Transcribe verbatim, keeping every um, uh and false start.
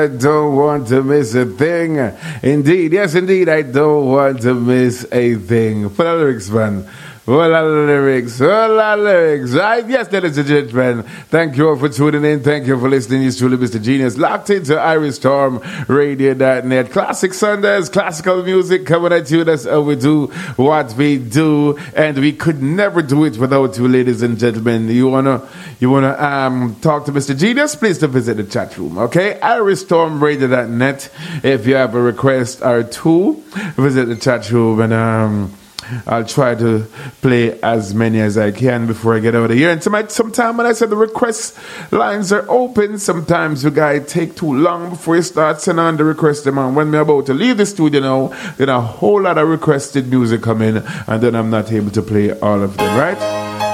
I don't want to miss a thing. Indeed, yes, indeed, I don't want to miss a thing. For the lyrics, man. Well, the lyrics, well, the lyrics, right? Yes, ladies and gentlemen, thank you all for tuning in. Thank you for listening. It's truly Mister Genius, locked into Irish Storm Radio dot net. Classic Sundays, classical music coming at you. That's how we do what we do, and we could never do it without you, ladies and gentlemen. You wanna, you wanna um talk to Mister Genius? Please to visit the chat room, okay? Irish Storm Radio dot net. If you have a request or two, visit the chat room and um. I'll try to play as many as I can before I get out of here. And tonight, sometime when I said the request lines are open, sometimes you guys take too long before you start sending on the request them on. When we're about to leave the studio now, then a whole lot of requested music come in, and then I'm not able to play all of them, right?